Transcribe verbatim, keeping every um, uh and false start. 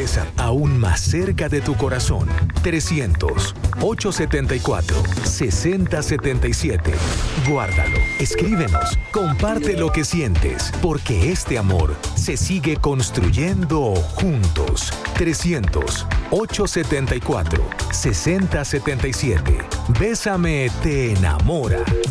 Bésame aún más cerca de tu corazón. trescientos, ochocientos setenta y cuatro, sesenta setenta y siete. Guárdalo, escríbenos, comparte lo que sientes, porque este amor se sigue construyendo juntos. trescientos, ochocientos setenta y cuatro, sesenta setenta y siete. Bésame te enamora.